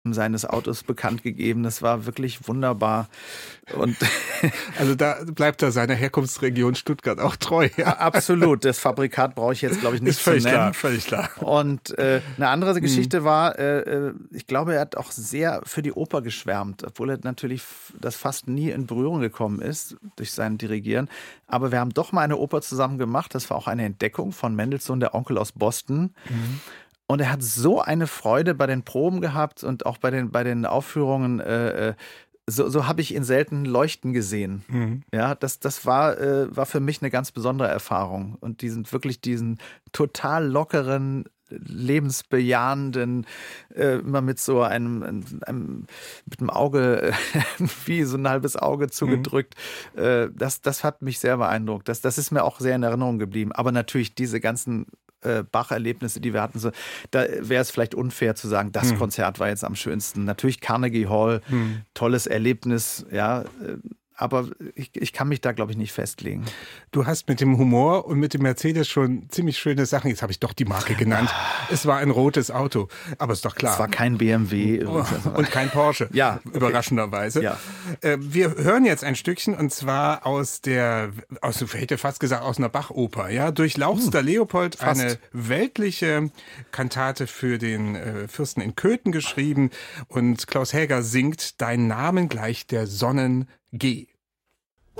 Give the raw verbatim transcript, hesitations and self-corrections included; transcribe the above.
seines Autos bekannt gegeben. Das war wirklich wunderbar. Und also da bleibt er seiner Herkunftsregion Stuttgart auch treu. Ja. Absolut. Das Fabrikat brauche ich jetzt, glaube ich, nicht Ist völlig zu nennen. Klar, völlig klar. Und äh, eine andere Geschichte hm. war, äh, ich glaube, er hat auch sehr für die Oper geschwärmt, obwohl er natürlich das fast nie in Berührung gekommen ist durch sein Dirigieren. Aber wir haben doch mal eine Oper zusammen gemacht. Das war auch eine Entdeckung von Mendelssohn, der Onkel aus Boston. Mhm. Und er hat so eine Freude bei den Proben gehabt und auch bei den, bei den Aufführungen. Äh, so so habe ich ihn selten leuchten gesehen. Mhm. Ja, das, das war, äh, war für mich eine ganz besondere Erfahrung. Und diesen wirklich diesen total lockeren, lebensbejahenden, äh, immer mit so einem, einem mit dem Auge, äh, wie so ein halbes Auge zugedrückt. Mhm. Äh, das, das hat mich sehr beeindruckt. Das, das ist mir auch sehr in Erinnerung geblieben. Aber natürlich diese ganzen Bach-Erlebnisse, die wir hatten, so, da wäre es vielleicht unfair zu sagen, das hm. Konzert war jetzt am schönsten. Natürlich Carnegie Hall, hm. tolles Erlebnis, ja, aber ich, ich kann mich da, glaube ich, nicht festlegen. Du hast mit dem Humor und mit dem Mercedes schon ziemlich schöne Sachen. Jetzt habe ich doch die Marke genannt. Es war ein rotes Auto, aber ist doch klar. Es war kein B M W. Oh, und kein Porsche, ja, okay. Überraschenderweise. Ja. Wir hören jetzt ein Stückchen, und zwar aus der, aus, ich hätte fast gesagt, aus einer Bach-Oper. Ja? Durchlauchster hm, Leopold, fast. Eine weltliche Kantate für den äh, Fürsten in Köthen geschrieben. Und Klaus Häger singt Dein Namen gleich der Sonnen G.